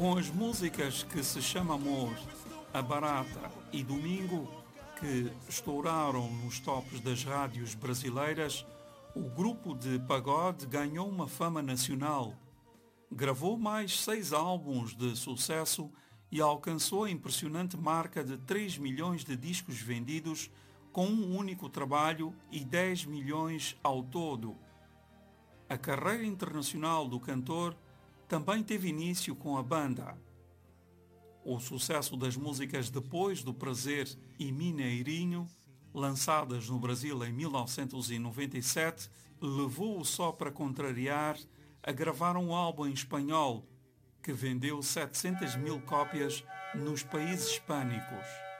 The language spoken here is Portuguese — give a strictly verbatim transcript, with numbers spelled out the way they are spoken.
Com as músicas que se chama Amor, A Barata e Domingo, que estouraram nos tops das rádios brasileiras, o grupo de pagode ganhou uma fama nacional. Gravou mais seis álbuns de sucesso e alcançou a impressionante marca de três milhões de discos vendidos com um único trabalho e dez milhões ao todo. A carreira internacional do cantor também teve início com a banda. O sucesso das músicas Depois do Prazer e Mineirinho, lançadas no Brasil em mil novecentos e noventa e sete, levou-o só para contrariar a gravar um álbum em espanhol, que vendeu setecentas mil cópias nos países hispânicos.